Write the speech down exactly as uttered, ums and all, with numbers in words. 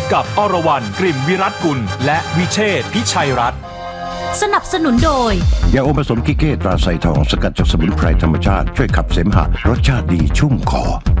กับอรวรรณกลิ่นวิรัตกุลและวิเชษฐ์พิชัยรัตน์สนับสนุนโดยยาอมผสมกิเก้ตราไซทองสกัดจากสมุนไพรธรรมชาติช่วยขับเสมหะรสชาติดีชุ่มคอ